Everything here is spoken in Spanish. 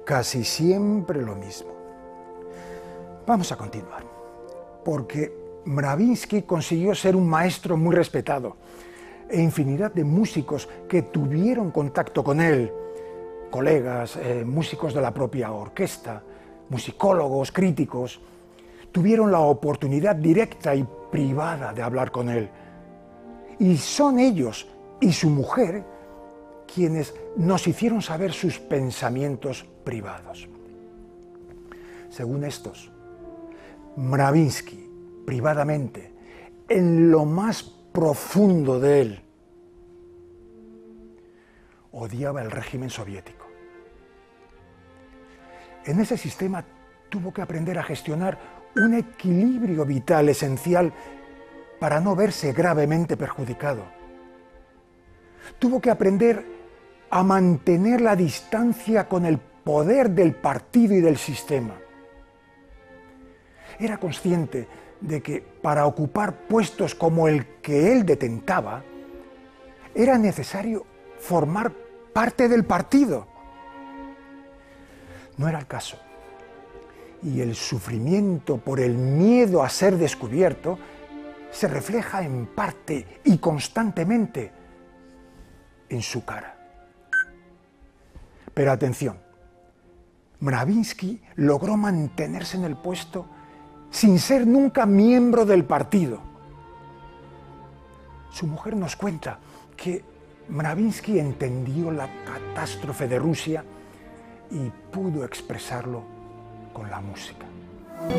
casi siempre lo mismo. Vamos a continuar, porque Mravinsky consiguió ser un maestro muy respetado e infinidad de músicos que tuvieron contacto con él, colegas, músicos de la propia orquesta, musicólogos, críticos, tuvieron la oportunidad directa y privada de hablar con él. Y son ellos y su mujer quienes nos hicieron saber sus pensamientos privados. Según estos, Mravinsky, privadamente, en lo más profundo de él, odiaba el régimen soviético. En ese sistema tuvo que aprender a gestionar un equilibrio vital esencial para no verse gravemente perjudicado. Tuvo que aprender a mantener la distancia con el poder del partido y del sistema. Era consciente de que para ocupar puestos como el que él detentaba, era necesario formar parte del partido. No era el caso. Y el sufrimiento por el miedo a ser descubierto se refleja en parte y constantemente en su cara. Pero atención, Mravinsky logró mantenerse en el puesto sin ser nunca miembro del partido. Su mujer nos cuenta que Mravinsky entendió la catástrofe de Rusia y pudo expresarlo con la música.